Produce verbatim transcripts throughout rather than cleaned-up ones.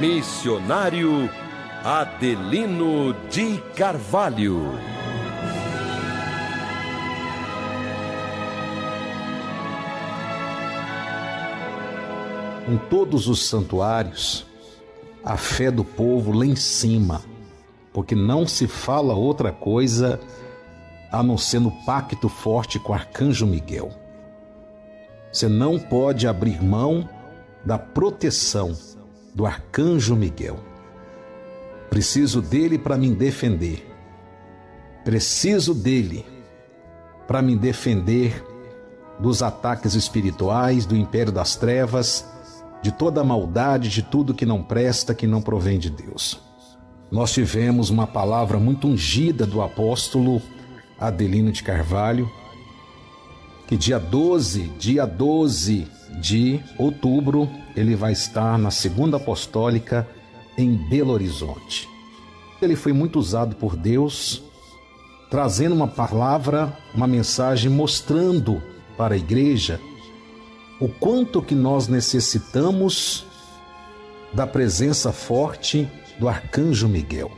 Missionário Adelino de Carvalho. Em todos os santuários, a fé do povo lá em cima, porque não se fala outra coisa a não ser no pacto forte com o arcanjo Miguel. Você não pode abrir mão da proteção do arcanjo Miguel. Preciso dele para me defender. Preciso dele para me defender dos ataques espirituais, do império das trevas, de toda a maldade, de tudo que não presta, que não provém de Deus. Nós tivemos uma palavra muito ungida do apóstolo Adelino de Carvalho, que dia doze, dia doze de outubro, ele vai estar na Segunda Apostólica em Belo Horizonte. Ele foi muito usado por Deus, trazendo uma palavra, uma mensagem, mostrando para a igreja o quanto que nós necessitamos da presença forte do arcanjo Miguel.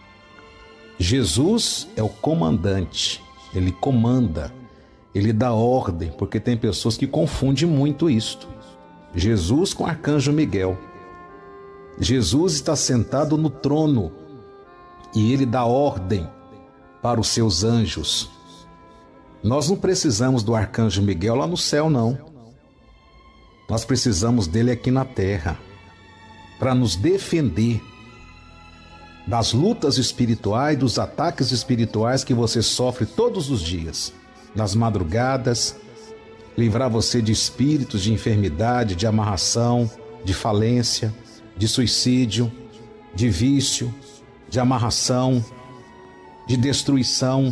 Jesus é o comandante, ele comanda, ele dá ordem, porque tem pessoas que confundem muito isto. Jesus com o arcanjo Miguel. Jesus está sentado no trono e ele dá ordem para os seus anjos. Nós não precisamos do arcanjo Miguel lá no céu, não. Nós precisamos dele aqui na terra, para nos defender das lutas espirituais, dos ataques espirituais que você sofre todos os dias, nas madrugadas, livrar você de espíritos de enfermidade, de amarração, de falência, de suicídio, de vício, de amarração, de destruição.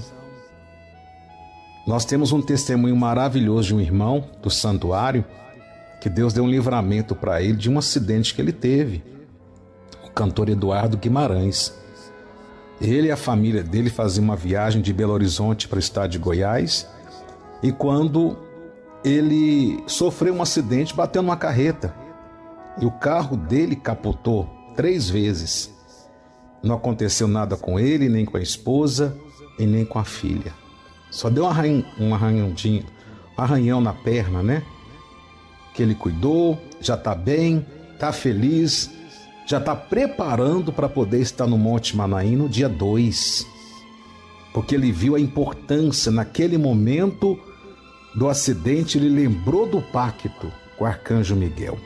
Nós temos um testemunho maravilhoso de um irmão do santuário, que Deus deu um livramento para ele de um acidente que ele teve. O cantor Eduardo Guimarães. Ele e a família dele faziam uma viagem de Belo Horizonte para o estado de Goiás, e quando ele sofreu um acidente, bateu numa carreta, e o carro dele capotou três vezes. Não aconteceu nada com ele, nem com a esposa, e nem com a filha. Só deu um arranhão, um arranhãozinho, um arranhão na perna, né? Que ele cuidou, já está bem, está feliz, já está preparando para poder estar no Monte Manaim no dia dois. Porque ele viu a importância, naquele momento do acidente, ele lembrou do pacto com o arcanjo Miguel.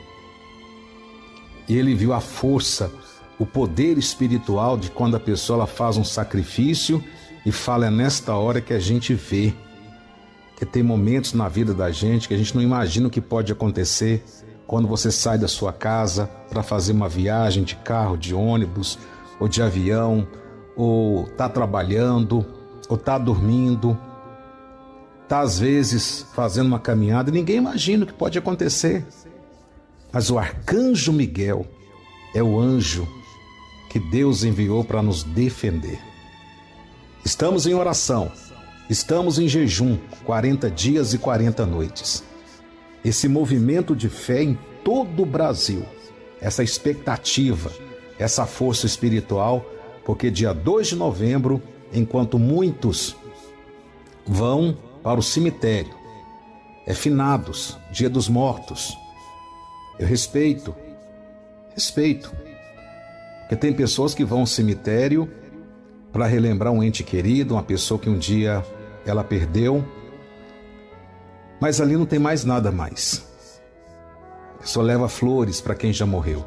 E ele viu a força, o poder espiritual de quando a pessoa ela faz um sacrifício e fala: é nesta hora que a gente vê. Que tem momentos na vida da gente que a gente não imagina o que pode acontecer quando você sai da sua casa para fazer uma viagem de carro, de ônibus ou de avião, ou está trabalhando, ou está dormindo, está às vezes fazendo uma caminhada e ninguém imagina o que pode acontecer. Mas o arcanjo Miguel é o anjo que Deus enviou para nos defender. Estamos em oração. Estamos em jejum, quarenta dias e quarenta noites. Esse movimento de fé em todo o Brasil, essa expectativa, essa força espiritual, porque dia dois de novembro, enquanto muitos vão para o cemitério, é finados, dia dos mortos. Eu respeito, respeito, porque tem pessoas que vão ao cemitério para relembrar um ente querido, uma pessoa que um dia ela perdeu, mas ali não tem mais nada mais. Só leva flores para quem já morreu.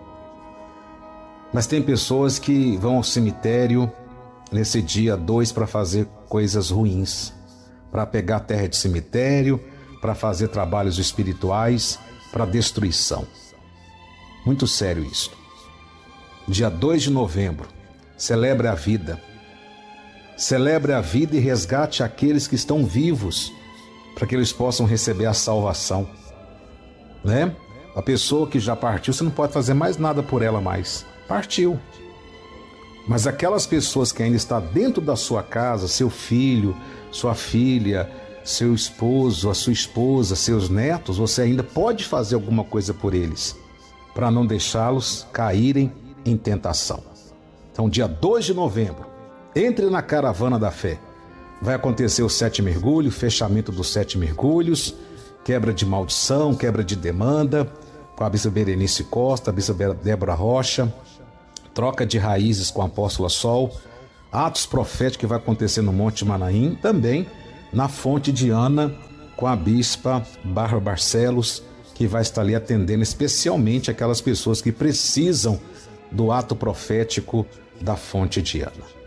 Mas tem pessoas que vão ao cemitério nesse dia dois para fazer coisas ruins, para pegar terra de cemitério, para fazer trabalhos espirituais, para destruição. Muito sério isso. Dia dois de novembro, celebre a vida. Celebre a vida e resgate aqueles que estão vivos, para que eles possam receber a salvação, né? A pessoa que já partiu, você não pode fazer mais nada por ela mais. Partiu. Mas aquelas pessoas que ainda estão dentro da sua casa, seu filho, sua filha, seu esposo, a sua esposa, seus netos, você ainda pode fazer alguma coisa por eles, para não deixá-los caírem em tentação. Então, dia dois de novembro, entre na Caravana da Fé. Vai acontecer os sete mergulhos, fechamento dos sete mergulhos, quebra de maldição, quebra de demanda, com a bispa Berenice Costa, a bispa Débora Rocha, troca de raízes com a apóstola Sol, atos proféticos que vai acontecer no Monte Manaim, também na Fonte de Ana, com a bispa Bárbara Barcelos, que vai estar ali atendendo especialmente aquelas pessoas que precisam do ato profético da Fonte de Ana.